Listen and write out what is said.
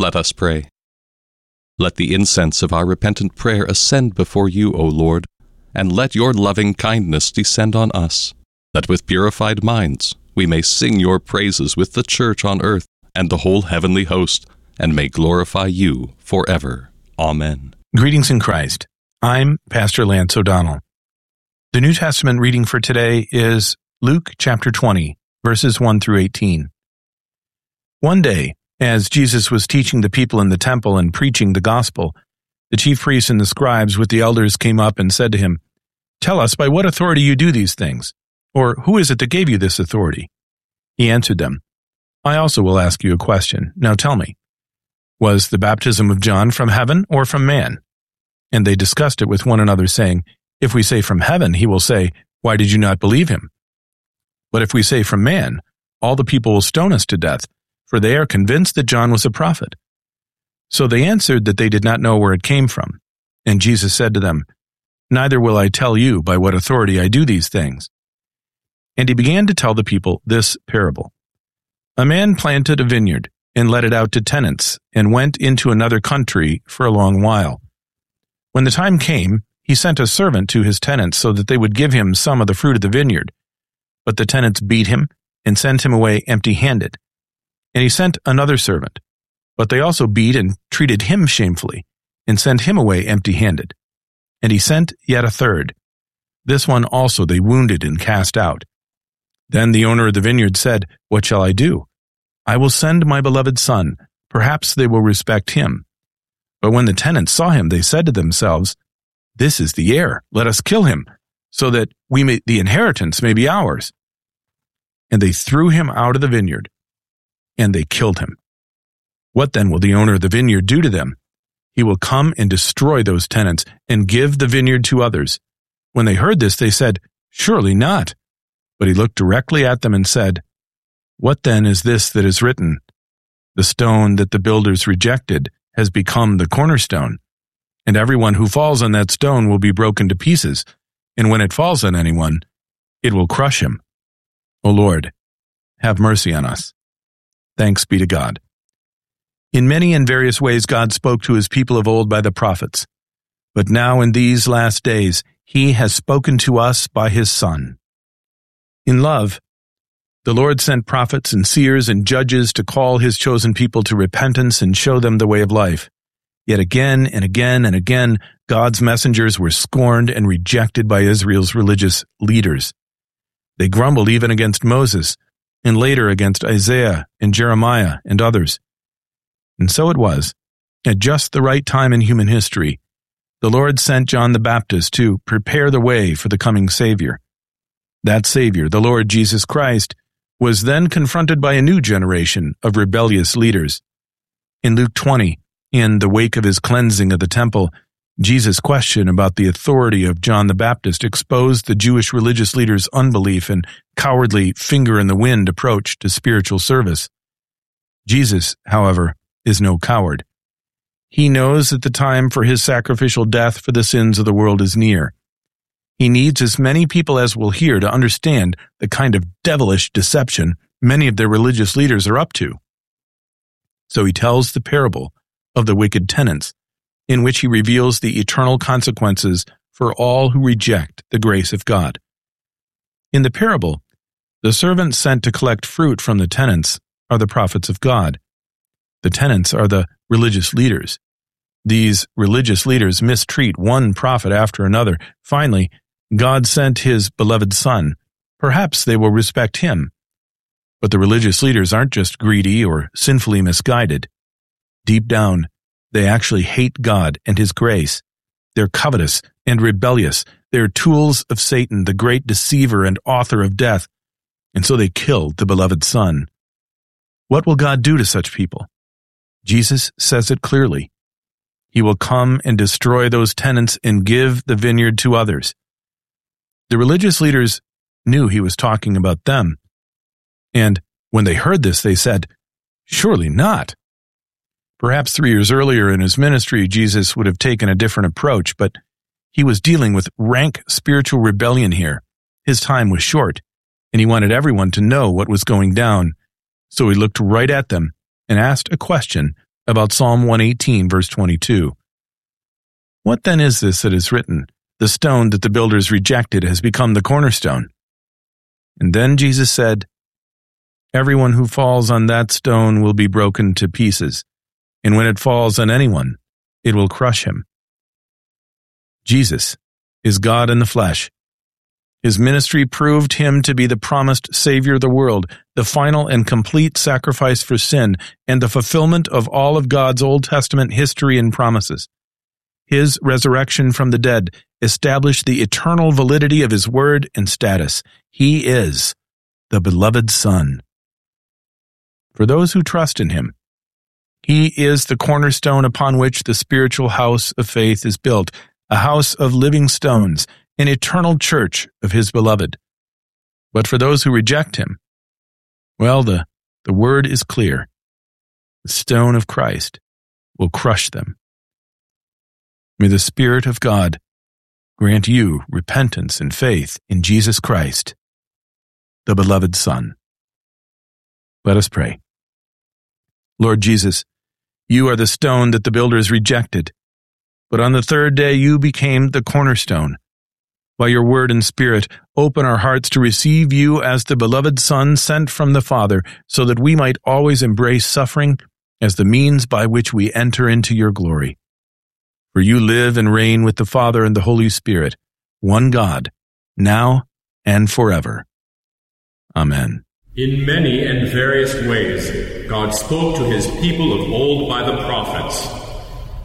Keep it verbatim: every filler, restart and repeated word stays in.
Let us pray. Let the incense of our repentant prayer ascend before you, O Lord, and let your loving kindness descend on us, that with purified minds we may sing your praises with the church on earth and the whole heavenly host, and may glorify you forever. Amen. Greetings in Christ. I'm Pastor Lance O'Donnell. The New Testament reading for today is Luke chapter twenty, verses one through eighteen. One day, as Jesus was teaching the people in the temple and preaching the gospel, the chief priests and the scribes with the elders came up and said to him, "Tell us by what authority you do these things, or who is it that gave you this authority?" He answered them, "I also will ask you a question. Now tell me, was the baptism of John from heaven or from man?" And they discussed it with one another, saying, "If we say from heaven, he will say, 'Why did you not believe him?' But if we say from man, all the people will stone us to death, for they are convinced that John was a prophet." So they answered that they did not know where it came from. And Jesus said to them, "Neither will I tell you by what authority I do these things." And he began to tell the people this parable. A man planted a vineyard and let it out to tenants and went into another country for a long while. When the time came, he sent a servant to his tenants so that they would give him some of the fruit of the vineyard. But the tenants beat him and sent him away empty-handed. And he sent another servant, but they also beat and treated him shamefully, and sent him away empty-handed. And he sent yet a third. This one also they wounded and cast out. Then the owner of the vineyard said, "What shall I do? I will send my beloved son. Perhaps they will respect him." But when the tenants saw him, they said to themselves, "This is the heir. Let us kill him, so that we may, the inheritance may be ours." And they threw him out of the vineyard, and they killed him. What then will the owner of the vineyard do to them? He will come and destroy those tenants and give the vineyard to others. When they heard this, they said, "Surely not." But he looked directly at them and said, "What then is this that is written? The stone that the builders rejected has become the cornerstone, and everyone who falls on that stone will be broken to pieces, and when it falls on anyone, it will crush him. O Lord, have mercy on us." Thanks be to God. In many and various ways God spoke to his people of old by the prophets, but now in these last days he has spoken to us by his Son. In love, the Lord sent prophets and seers and judges to call his chosen people to repentance and show them the way of life. Yet again and again and again, God's messengers were scorned and rejected by Israel's religious leaders. They grumbled even against Moses, and later against Isaiah and Jeremiah and others. And so it was, at just the right time in human history, the Lord sent John the Baptist to prepare the way for the coming Savior. That Savior, the Lord Jesus Christ, was then confronted by a new generation of rebellious leaders. In Luke twenty, in the wake of his cleansing of the temple, Jesus' question about the authority of John the Baptist exposed the Jewish religious leaders' unbelief and cowardly finger-in-the-wind approach to spiritual service. Jesus, however, is no coward. He knows that the time for his sacrificial death for the sins of the world is near. He needs as many people as will hear to understand the kind of devilish deception many of their religious leaders are up to. So he tells the parable of the wicked tenants, in which he reveals the eternal consequences for all who reject the grace of God. In the parable, the servants sent to collect fruit from the tenants are the prophets of God. The tenants are the religious leaders. These religious leaders mistreat one prophet after another. Finally, God sent his beloved Son. Perhaps they will respect him. But the religious leaders aren't just greedy or sinfully misguided. Deep down, they actually hate God and his grace. They're covetous and rebellious. They're tools of Satan, the great deceiver and author of death. And so they killed the beloved Son. What will God do to such people? Jesus says it clearly. He will come and destroy those tenants and give the vineyard to others. The religious leaders knew he was talking about them. And when they heard this, they said, "Surely not." Perhaps three years earlier in his ministry, Jesus would have taken a different approach, but he was dealing with rank spiritual rebellion here. His time was short, and he wanted everyone to know what was going down. So he looked right at them and asked a question about Psalm one eighteen, verse twenty-two. What then is this that is written? The stone that the builders rejected has become the cornerstone. And then Jesus said, everyone who falls on that stone will be broken to pieces, and when it falls on anyone, it will crush him. Jesus is God in the flesh. His ministry proved him to be the promised Savior of the world, the final and complete sacrifice for sin, and the fulfillment of all of God's Old Testament history and promises. His resurrection from the dead established the eternal validity of his word and status. He is the beloved Son. For those who trust in him, he is the cornerstone upon which the spiritual house of faith is built, a house of living stones, an eternal church of his beloved. But for those who reject him, well, the, the word is clear. The stone of Christ will crush them. May the Spirit of God grant you repentance and faith in Jesus Christ, the beloved Son. Let us pray. Lord Jesus, you are the stone that the builders rejected, but on the third day you became the cornerstone. By your word and Spirit, open our hearts to receive you as the beloved Son sent from the Father, so that we might always embrace suffering as the means by which we enter into your glory. For you live and reign with the Father and the Holy Spirit, one God, now and forever. Amen. In many and various ways, God spoke to his people of old by the prophets.